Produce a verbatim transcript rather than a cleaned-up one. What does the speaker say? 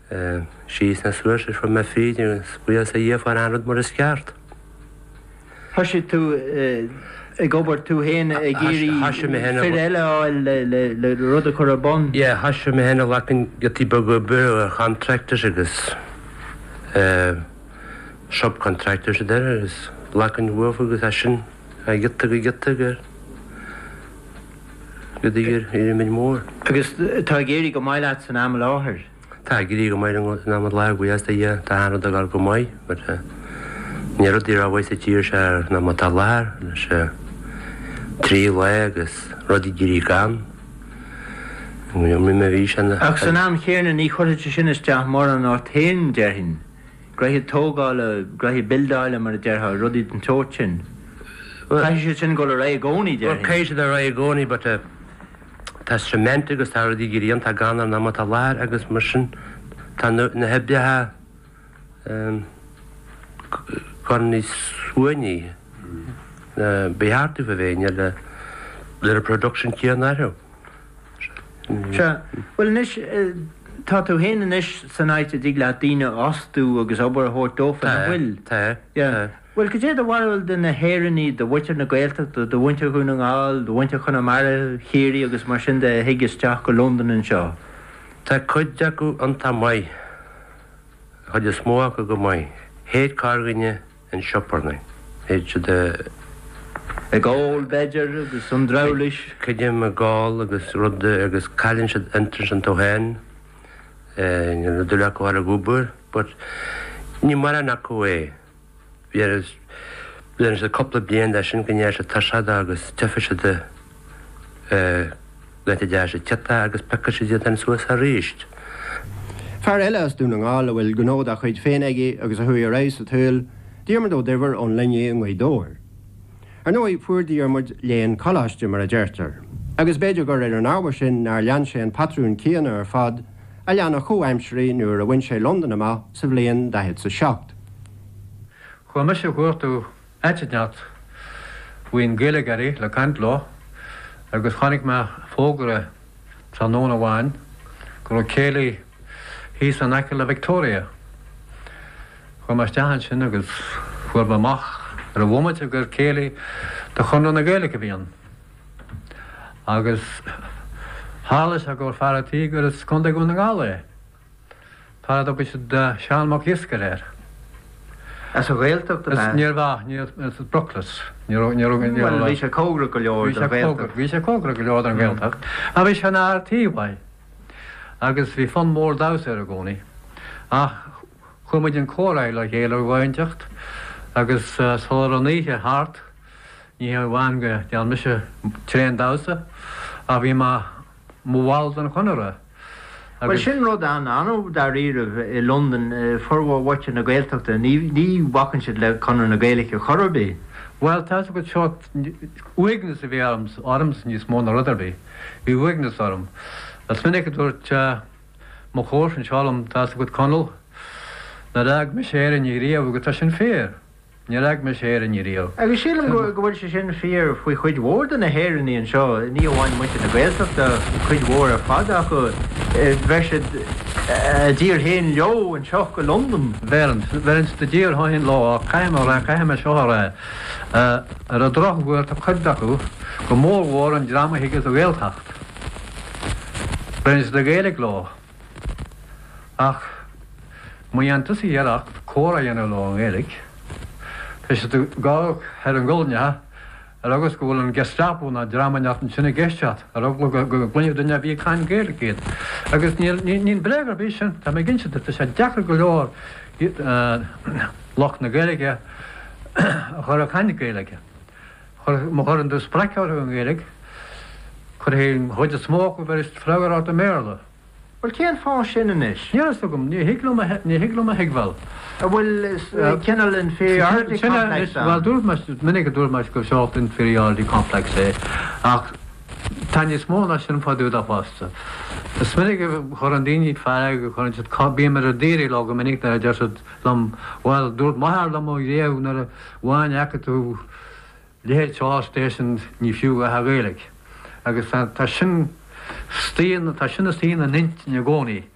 She's na switch from my feet, we are say year for hundred more scared. Hush it to a gober to hen a giri Fidela le Roda Corabon. Yeah, hush me hen a lacking get the bugger contractors agus subcontractors there is lacking work for session. I get to get to get good year in more. Agus Tagiri go my lads and am láher. Tagiri go my nam lag we as the year to hand the go my but near the always a year share na matalar she three legs rodi giri gam we me me vision ach sanam here ni khote sin is ta more an ten derhin grahi togal grahi bildal mar der ha rodi den tochin kai sin go ray goni der kai sin the ray goni but uh tas cement agus ta rodi giri an ta gana na matalar agus mission ta na hebja ha um Connie Sweeney, the Beharty Vavania, the the production here now. Sure. Well, Nish, Tato Hen Nish, Sanite Dig Latina, Ostu, agus Ober Hort Dofen, Will. Yeah. Well, could you the world in the Herony, the winter Nagelta, the winter Gunangal, the winter Conamara, Hiri, agus Martin, the Higgis Jack, London and Shaw? Ta could Jacko on Tamai. Had you smoke go my head cargin and shopperning. It should a gold badger, the sun drowlish. Kidjim a gall, agus rud agus Callan should enter into hen, and you know, the lack of a goober, but Nimara Nakaway. There is there's a couple of being that shouldn't get a tashada, agus Jeffish at the let it dash a chata, agus packages it and so was reached. Far elas doing all will go know that quite fenegi, agus a hui a race at hill. Diarmid ó diver on linne in way door. I know I poor diarmid lean collage dimmer a jerter. Agus beidir gur an hour sin nar leanse an patrún cian ar fad, a leanna cho amsri nuair a winshe London ama, sa bléan da het sa shocked. Chua mis a gurtu etchnat, win gilligari le cantlo, agus chonig ma fogre tranona wan, gur céli hís an acla Victoria. Chua mas dahan sin agus fuair ba mach ar a bhomait a gur céli de chunna na gaeilge bhíon. Agus hálas a gur faratí gur is conda go na gála. Farad agus de Sean Mac Hiscar air. As a gaeltach de Is níor bha, níor is Brooklas. Níor níor níor. Well, bhí sé cógra go leor de gaeltach. Bhí sé cógra go leor an gaeltach. A bhí sé na artí bai. Agus bhí fan mór daus ar a gcónaí. Ach chumaid an córaí le chéile bhainteacht, agus solar aníthe hart, ní ha bhain go dean mise tréan dausa, a bhí ma múháil an chunara. Well, sin rud an anó dar íre i London forhá watch na gaeltachta, ní ní wacan siad le chunar na gaeilge chorabí. Well, tá go short uignas a bhí arms, arms níos mó na ruderbí. Bhí uignas arm. As minnig dúirt mo chóir an seálam tá go conal, na rag me séir in ríomh go tá sin fér. Ní rag me séir in ríomh. Agus sílam go bhfuil sé sin fér faoi chuid mhór an na héireann an seo, ní amháin muinte na gaeltachta chuid mhór a fada go bheisiid dír héin leo an seo go London. Bherant, bherant de dír hain lá, caiim a caiim a seo ar a droch bhfuir tá chuid acu, go mór mhór an drama higus a gaeltacht. Bherant de gaeilge lá. Ach, mu antas i dhearach córa dhéanana lá an gaeilge. Fes het gauw her een golnya, er ook eens gewoon een Gestapo na drama naar een sinne gestchat, er ook nog een glunje de na wie kan geerlijkheid. Er is niet niet niet breger beetje, dat me ginset het is een jakker geloor, loch na geerlijke, gewoon ook geen geerlijke. Gewoon maar gewoon de spreker een geerlijk, gewoon heel goed de smoke, waar is het vrouwen uit de merle. Well, cén fá sin in is? Ja, is gom, ní higlum ní higlum higwal. Well, kennal inferiority complex. Well, dúr mas minnig dúr mas go short inferiority complex é. Ach tanni smó na sin fadú da pasta. Is minnig chorandini farag chorand sit bí mar a déri log minnig na just lam well dúr mahar lam og réu na one yakatu le chá station ní fiú a hagélik. Agus tá sin Stían, tá sinna stían a nint na gcónaí.